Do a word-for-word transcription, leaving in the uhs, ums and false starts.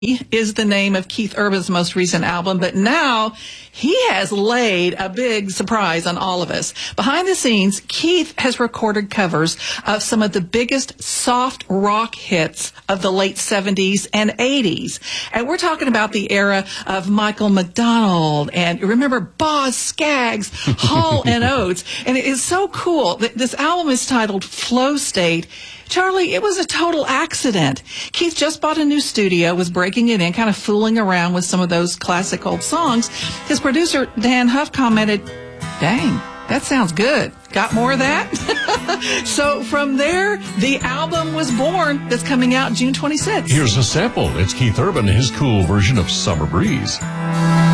is the name of Keith Urban's most recent album, but now he has laid a big surprise on all of us. Behind the scenes, Keith has recorded covers of some of the biggest soft rock hits of the late seventies and eighties. And we're talking about the era of Michael McDonald and remember Boz Scaggs, Hall and Oates. And it is so cool. This album is titled Flow State. Charlie, it was a total accident. Keith just bought a new studio, was breaking it in, kind of fooling around with some of those classic old songs. His producer, Dan Huff, commented, "Dang, that sounds good. Got more of that?" So from there, the album was born that's coming out June twenty-sixth. Here's a sample. It's Keith Urban, his cool version of Summer Breeze.